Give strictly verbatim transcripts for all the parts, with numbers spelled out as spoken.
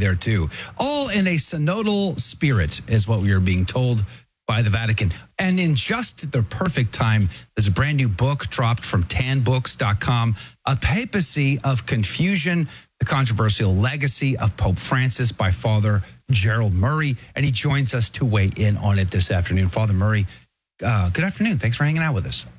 there too. All in a synodal spirit is what we are being told by the Vatican. And in just the perfect time, there's a brand new book dropped from tan books dot com, A Papacy of Confusion, the Controversial Legacy of Pope Francis by Father Gerald Murray. And he joins us to weigh in on it this afternoon. Father Murray, uh, good afternoon. Thanks for hanging out with us.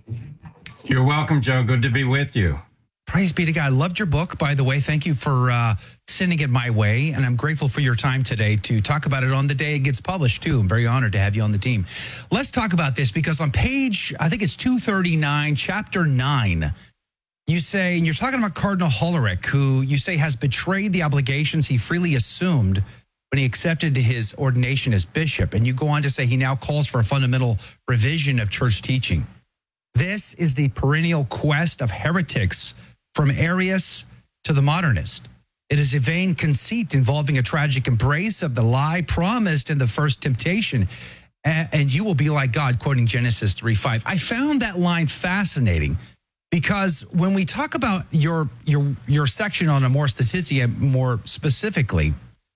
You're welcome, Joe. Good to be with you. Praise be to God. I loved your book, by the way. Thank you for uh, sending it my way. And I'm grateful for your time today to talk about it on the day it gets published, too. I'm very honored to have you on the team. Let's talk about this because on page, I think it's two thirty-nine, chapter nine, you say, and you're talking about Cardinal Hollerich, who you say has betrayed the obligations he freely assumed when he accepted his ordination as bishop. And you go on to say he now calls for a fundamental revision of church teaching. This is the perennial quest of heretics from Arius to the modernist. It is a vain conceit involving a tragic embrace of the lie promised in the first temptation. And you will be like God, quoting Genesis three five. I found that line fascinating because when we talk about your your your section on Amoris Laetitia more specifically,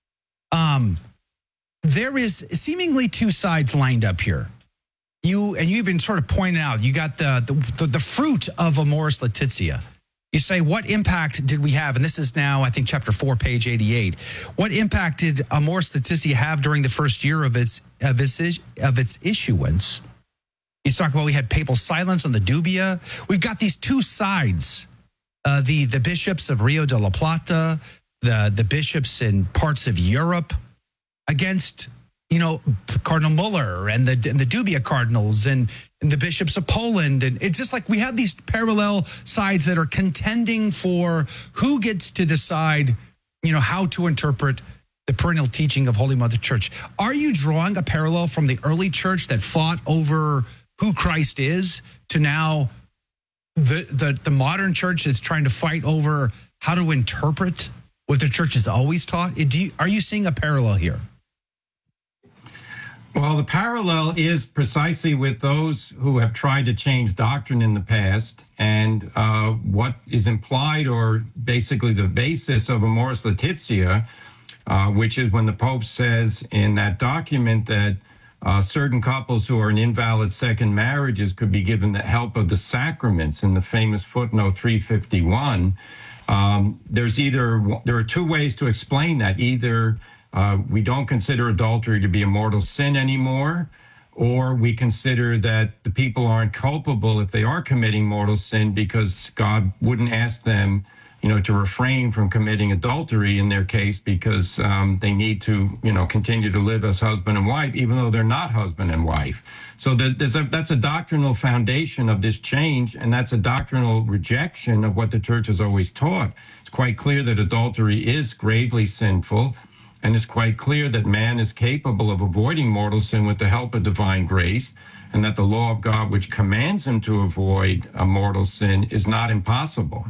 um, there is seemingly two sides lined up here. You and you even sort of pointed out you got the the, the fruit of Amoris Laetitia. You say, what impact did we have? And this is now, I think, chapter four, page eighty-eight. What impact did Amoris Laetitia have during the first year of its of its of its issuance? You talk about we had papal silence on the dubia. We've got these two sides: uh, the the bishops of Rio de la Plata, the the bishops in parts of Europe, against, you know, Cardinal Muller and the and the dubia cardinals and, and the bishops of Poland. And it's just like we have these parallel sides that are contending for who gets to decide, you know, how to interpret the perennial teaching of Holy Mother Church. Are you drawing a parallel from the early church that fought over who Christ is to now the the, the modern church is trying to fight over how to interpret what the church has always taught? Do you, are you seeing a parallel here? Well, the parallel is precisely with those who have tried to change doctrine in the past, and uh, what is implied, or basically the basis of Amoris Laetitia, uh, which is when the Pope says in that document that uh, certain couples who are in invalid second marriages could be given the help of the sacraments in the famous footnote three fifty-one. Um, there's either, there are two ways to explain that. Either Uh, we don't consider adultery to be a mortal sin anymore, or we consider that the people aren't culpable if they are committing mortal sin because God wouldn't ask them, you know, to refrain from committing adultery in their case because um, they need to, you know, continue to live as husband and wife, even though they're not husband and wife. So there's a, that's a doctrinal foundation of this change, and that's a doctrinal rejection of what the church has always taught. It's quite clear that adultery is gravely sinful. And it's quite clear that man is capable of avoiding mortal sin with the help of divine grace, and that the law of God, which commands him to avoid a mortal sin, is not impossible.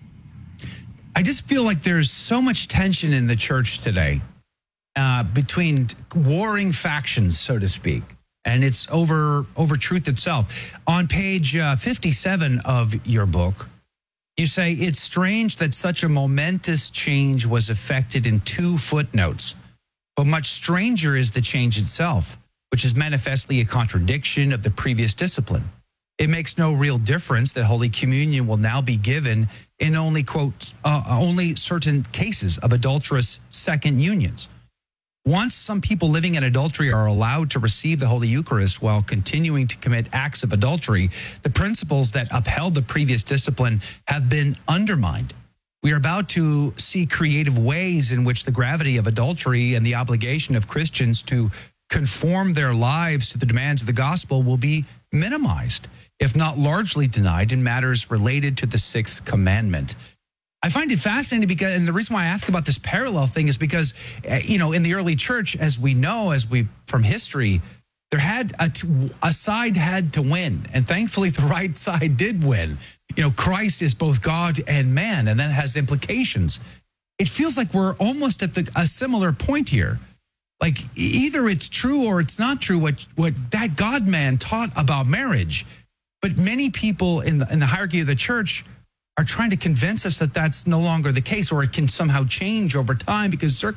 I just feel like there's so much tension in the church today uh, between warring factions, so to speak, and it's over over truth itself. On page uh, fifty-seven of your book, you say, it's strange that such a momentous change was effected in two footnotes, but much stranger is the change itself, which is manifestly a contradiction of the previous discipline. It makes no real difference that Holy Communion will now be given in only, quote, uh, only certain cases of adulterous second unions. Once some people living in adultery are allowed to receive the Holy Eucharist while continuing to commit acts of adultery, the principles that upheld the previous discipline have been undermined. We are about to see creative ways in which the gravity of adultery and the obligation of Christians to conform their lives to the demands of the gospel will be minimized, if not largely denied, in matters related to the sixth commandment. I find it fascinating because, and the reason why I ask about this parallel thing is because, you know, in the early church, as we know, as we from history, there had a, a side had to win, and thankfully the right side did win. You know, Christ is both God and man, and that has implications. It feels like we're almost at the, a similar point here. Like either it's true or it's not true what what that God man taught about marriage, but many people in the, in the hierarchy of the church are trying to convince us that that's no longer the case, or it can somehow change over time because